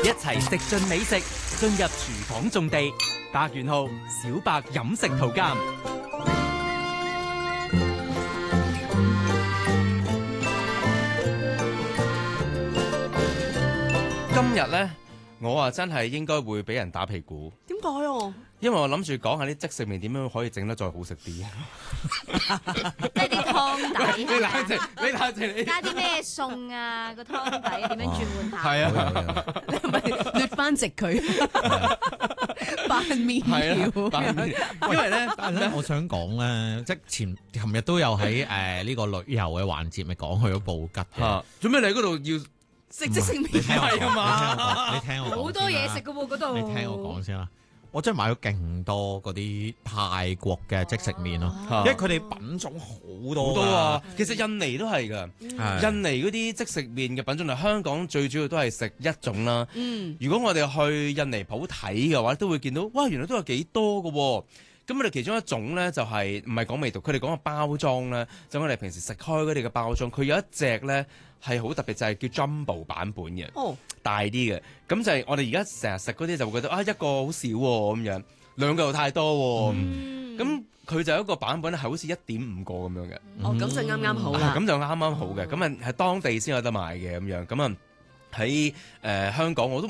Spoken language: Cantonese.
一齊食盡美食，進入廚房種地。白元浩、小白飲食圖鑑。今日呢，我真係應該會俾人打屁股。 點解啊？因為我諗住講下啲即食麵點樣可以整得再好食啲。 即係啲湯底。 你冷靜，你冷靜，你加啲咩餸啊？個湯底點樣轉換下？ 係啊， 你係咪掠翻直佢扮麵條？ 因為咧， 但係咧，我想講咧，即係琴日都有喺呢個旅遊嘅環節，咪講去咗布吉嘅。 做咩你喺嗰度要食即食麵係啊嘛？ 你聽我講， 好多嘢食㗎喎嗰度。 你聽我講先啦。我真係買咗勁多嗰啲泰國嘅即食麵咯，因為佢哋品種好多啊。其實印尼都係㗎，印尼嗰啲即食麵嘅品種，香港最主要都係食一種啦。如果我哋去印尼鋪睇嘅話，都會見到，哇，原來都有幾多㗎喎。咁我哋其中一種咧就係唔係講味道，佢哋講個包裝咧，就我哋平時食開嗰啲嘅包裝，佢有一隻咧係好特別，就係叫 Jumbo 版本嘅，大啲嘅。咁就係我哋而家成日食嗰啲就會覺得啊，一個好少喎咁樣，兩個又太多喎。咁佢就有一個版本係好似1.5個咁樣嘅。 咁就啱啱好啦。 咁就啱啱好嘅，咁啊係當地先有得賣嘅咁樣。咁啊喺香港我都